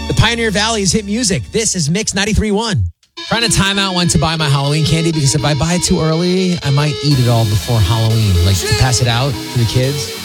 The Pioneer Valley's hit music. This is Mix 93.1. Trying to time out when to buy my Halloween candy because if I buy it too early, I might eat it all before Halloween, like to pass it out to the kids.